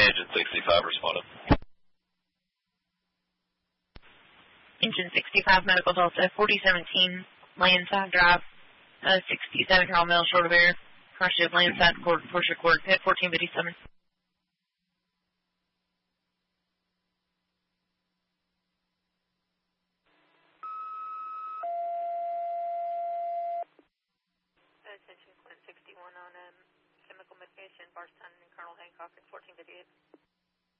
Engine 65 responded. Engine 65, Medical Delta, 4017, Landside Drive, 67-year-old male, short of air, car ship, Landside, Porsche Court, pit 1457. Attention, Quint 61 on chemical mitigation, Barstown and Colonel Hancock at 1458.